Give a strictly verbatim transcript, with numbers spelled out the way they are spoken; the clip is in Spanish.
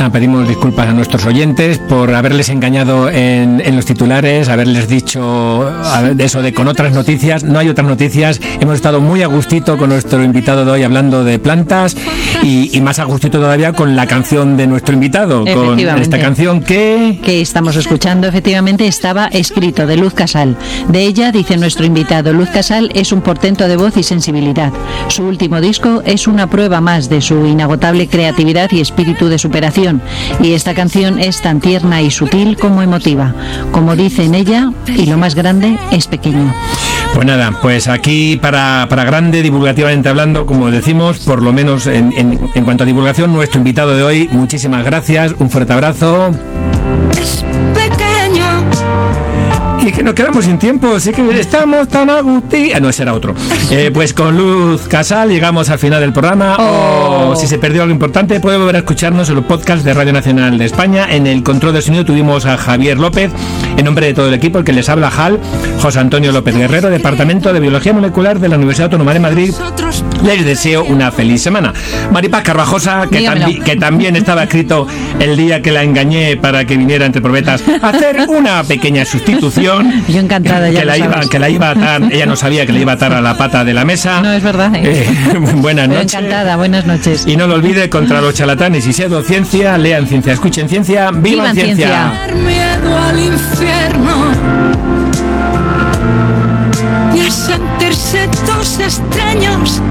semana pedimos disculpas a nuestros oyentes por haberles engañado en, en los titulares, haberles dicho eso de con otras noticias. No hay otras noticias. Hemos estado muy a gustito con nuestro invitado de hoy hablando de plantas y, y más a gustito todavía con la canción de nuestro invitado, con esta canción que... que estamos escuchando, efectivamente, estaba escrito de Luz Casal. De ella, dice nuestro invitado, Luz Casal es un portento de voz y sensibilidad. Su último disco es una prueba más de su inagotable creatividad y espíritu de superación. Y esta canción es tan tierna y sutil como emotiva. Como dice en ella, y lo más grande es pequeño. Pues nada, pues aquí para, para grande, divulgativamente hablando, como decimos, por lo menos en, en, en cuanto a divulgación, nuestro invitado de hoy, muchísimas gracias, un fuerte abrazo. Es pequeño. Y que nos quedamos sin tiempo, sí que estamos tan agustí... Ah, no, ese era otro. Eh, pues con Luz Casal llegamos al final del programa. Oh. O si se perdió algo importante, puede volver a escucharnos en los podcasts de Radio Nacional de España. En el control del sonido tuvimos a Javier López, en nombre de todo el equipo, el que les habla, Jal, José Antonio López Guerrero, Departamento de Biología Molecular de la Universidad Autónoma de Madrid. Les deseo una feliz semana. Maripaz Carvajosa, que, tambi- que también estaba escrito el día que la engañé para que viniera entre probetas a hacer una pequeña sustitución. Yo encantada, ya que, la iba, que la iba a atar, ella no sabía que le iba a atar a la pata de la mesa. No, es verdad. ¿eh? Eh, buenas Pero noches. encantada, buenas noches. Y no lo olvide, contra los charlatanes y pseudociencia, lean ciencia, escuchen ciencia, vivan, Vivan ciencia. ciencia. Miedo al infierno y a sentirse dos extraños